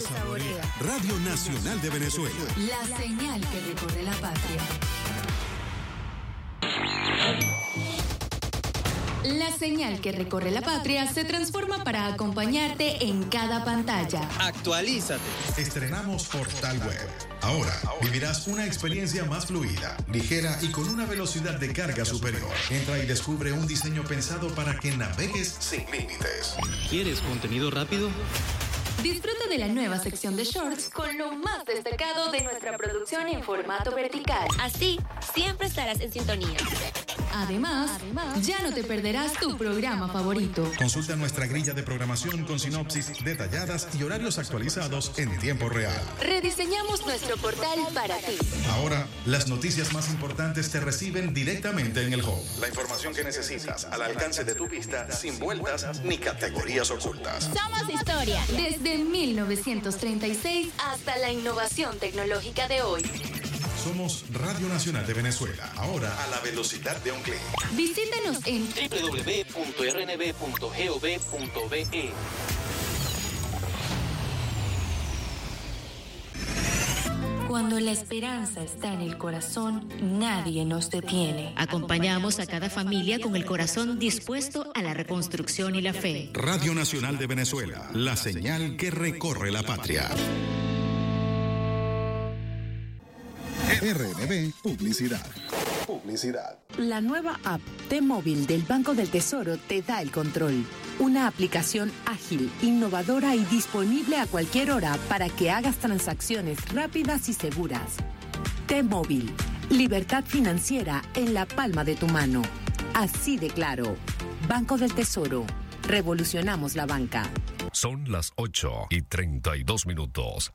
saborea. Radio Nacional de Venezuela. La señal que recorre la patria. La señal que recorre la patria se transforma para acompañarte en cada pantalla. Actualízate. Estrenamos Portal Web. Ahora vivirás una experiencia más fluida, ligera y con una velocidad de carga superior. Entra y descubre un diseño pensado para que navegues sin límites. ¿Quieres contenido rápido? Disfruta de la nueva sección de shorts con lo más destacado de nuestra producción en formato vertical. Así, siempre estarás en sintonía. Además, ya no te perderás tu programa favorito. Consulta nuestra grilla de programación con sinopsis detalladas y horarios actualizados en tiempo real. Rediseñamos nuestro portal para ti. Ahora, las noticias más importantes te reciben directamente en el home. La información que necesitas al alcance de tu vista, sin vueltas ni categorías ocultas. Somos historia. Desde 1936 hasta la innovación tecnológica de hoy. Somos Radio Nacional de Venezuela, ahora a la velocidad de un clic. Visítanos en www.rnb.gov.be. Cuando la esperanza está en el corazón, nadie nos detiene. Acompañamos a cada familia con el corazón dispuesto a la reconstrucción y la fe. Radio Nacional de Venezuela. La señal que recorre la patria. RNB Publicidad. La nueva app T-Móvil del Banco del Tesoro te da el control. Una aplicación ágil, innovadora y disponible a cualquier hora para que hagas transacciones rápidas y seguras. T-Móvil, libertad financiera en la palma de tu mano. Así de claro. Banco del Tesoro. Revolucionamos la banca. Son las 8:32.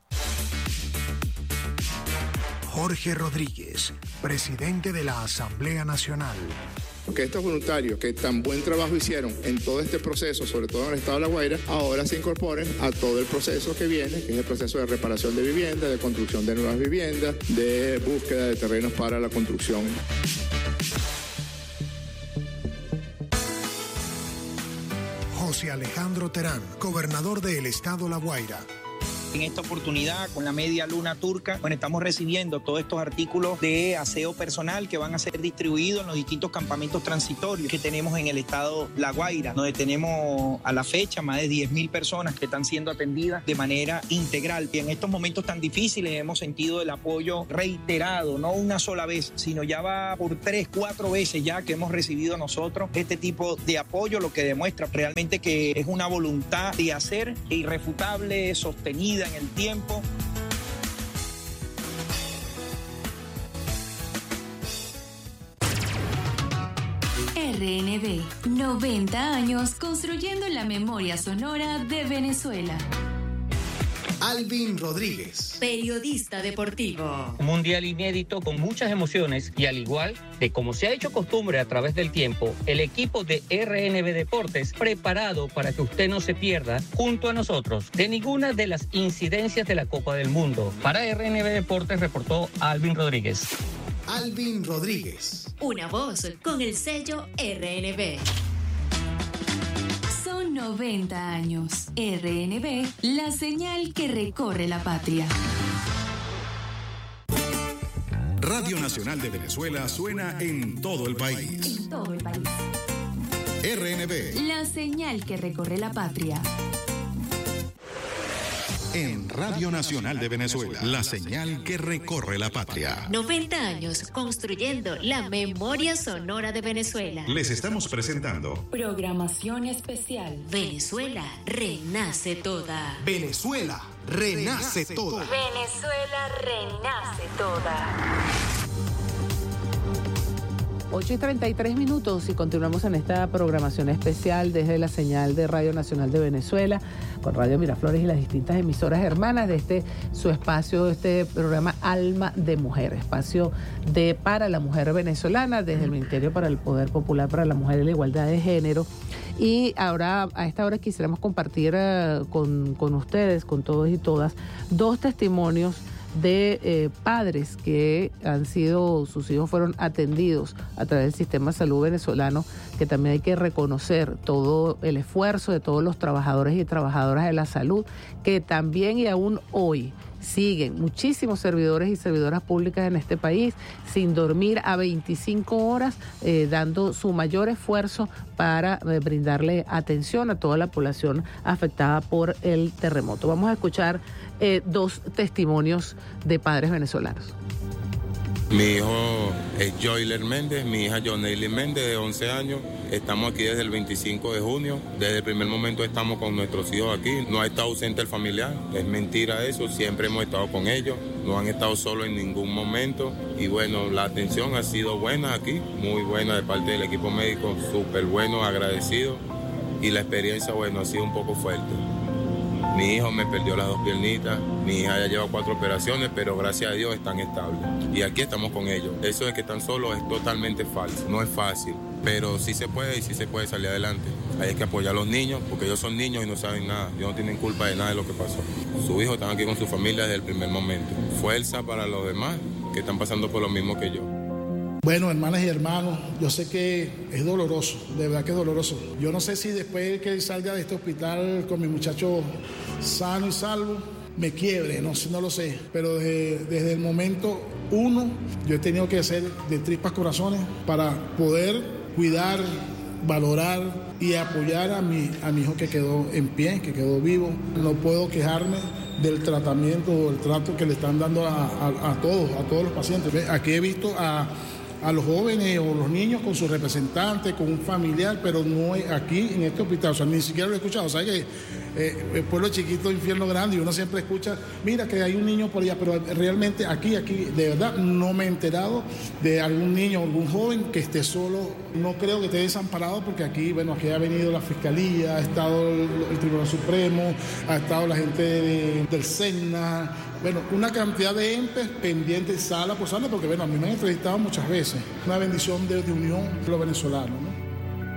Jorge Rodríguez, presidente de la Asamblea Nacional. Que estos voluntarios que tan buen trabajo hicieron en todo este proceso, sobre todo en el estado de La Guaira, ahora se incorporen a todo el proceso que viene, que es el proceso de reparación de viviendas, de construcción de nuevas viviendas, de búsqueda de terrenos para la construcción. José Alejandro Terán, gobernador del estado La Guaira. En esta oportunidad, con la media luna turca, estamos recibiendo todos estos artículos de aseo personal que van a ser distribuidos en los distintos campamentos transitorios que tenemos en el estado La Guaira, donde tenemos a la fecha más de 10.000 personas que están siendo atendidas de manera integral. Y en estos momentos tan difíciles hemos sentido el apoyo reiterado, no una sola vez, sino ya va por 3, 4 veces ya que hemos recibido nosotros este tipo de apoyo, lo que demuestra realmente que es una voluntad de hacer irrefutable, sostenida en el tiempo. RNB, 90 años construyendo la memoria sonora de Venezuela. Alvin Rodríguez, periodista deportivo. Un mundial inédito con muchas emociones y al igual de como se ha hecho costumbre a través del tiempo, el equipo de RNB Deportes preparado para que usted no se pierda junto a nosotros de ninguna de las incidencias de la Copa del Mundo. Para RNB Deportes reportó Alvin Rodríguez. Alvin Rodríguez. Una voz con el sello RNB. 90 años. RNB, la señal que recorre la patria. Radio Nacional de Venezuela suena en todo el país. En todo el país. RNB, la señal que recorre la patria. En Radio Nacional de Venezuela, la señal que recorre la patria. 90 años construyendo la memoria sonora de Venezuela. Les estamos presentando programación especial. Venezuela renace toda. Venezuela renace toda. Venezuela renace toda. 8:33 y continuamos en esta programación especial desde la señal de Radio Nacional de Venezuela con Radio Miraflores y las distintas emisoras hermanas de su espacio, este programa Alma de Mujer, espacio para la mujer venezolana desde el Ministerio para el Poder Popular para la Mujer y la Igualdad de Género. Y ahora, a esta hora quisiéramos compartir con ustedes, con todos y todas, dos testimonios de padres que sus hijos fueron atendidos a través del sistema de salud venezolano, que también hay que reconocer todo el esfuerzo de todos los trabajadores y trabajadoras de la salud, que también y aún hoy siguen muchísimos servidores y servidoras públicas en este país sin dormir a 25 horas, dando su mayor esfuerzo para brindarle atención a toda la población afectada por el terremoto. Vamos a escuchar 2 testimonios de padres venezolanos. Mi hijo es Joyler Méndez, mi hija Joneily Méndez, de 11 años. Estamos aquí desde el 25 de junio. Desde el primer momento estamos con nuestros hijos aquí. No ha estado ausente el familiar. Es mentira eso. Siempre hemos estado con ellos. No han estado solos en ningún momento. Y bueno, la atención ha sido buena aquí. Muy buena de parte del equipo médico. Súper bueno, agradecido. Y la experiencia, bueno, ha sido un poco fuerte. Mi hijo me perdió las 2 piernitas, mi hija ya lleva 4 operaciones, pero gracias a Dios están estables. Y aquí estamos con ellos. Eso de que están solos es totalmente falso, no es fácil, pero sí se puede y sí se puede salir adelante. Hay que apoyar a los niños, porque ellos son niños y no saben nada, ellos no tienen culpa de nada de lo que pasó. Sus hijos están aquí con su familia desde el primer momento. Fuerza para los demás que están pasando por lo mismo que yo. Bueno, hermanas y hermanos, yo sé que es doloroso, de verdad que es doloroso. Yo no sé si después que salga de este hospital con mi muchacho sano y salvo, me quiebre, no lo sé. Pero desde el momento 1, yo he tenido que hacer de tripas corazones para poder cuidar, valorar y apoyar a mi hijo que quedó en pie, que quedó vivo. No puedo quejarme del tratamiento o el trato que le están dando a todos los pacientes. Aquí he visto a los jóvenes o los niños con su representante, con un familiar, pero no aquí en este hospital, o sea, ni siquiera lo he escuchado. O sea, que el pueblo chiquito, infierno grande, y uno siempre escucha, mira que hay un niño por allá, pero realmente aquí, de verdad, no me he enterado de algún niño o algún joven que esté solo. No creo que esté desamparado, porque aquí ha venido la Fiscalía, ha estado el Tribunal Supremo, ha estado la gente del SENA, bueno, una cantidad de entes pendientes sala por sala, porque bueno, a mí me han entrevistado muchas veces. Una bendición de unión de los venezolanos, ¿no?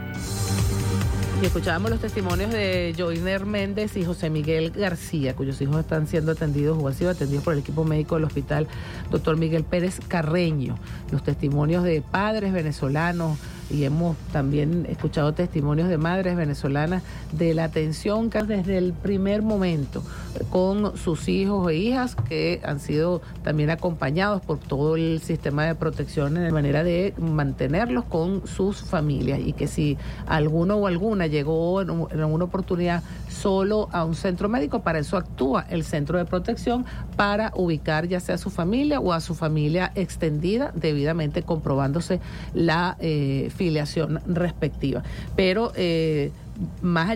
Y escuchábamos los testimonios de Joyner Méndez y José Miguel García, cuyos hijos están siendo atendidos o han sido atendidos por el equipo médico del hospital Dr. Miguel Pérez Carreño. Los testimonios de padres venezolanos, y hemos también escuchado testimonios de madres venezolanas de la atención que desde el primer momento con sus hijos e hijas, que han sido también acompañados por todo el sistema de protección de manera de mantenerlos con sus familias, y que si alguno o alguna llegó en una oportunidad solo a un centro médico, para eso actúa el centro de protección, para ubicar ya sea a su familia o a su familia extendida, debidamente comprobándose la filiación respectiva. Pero más allá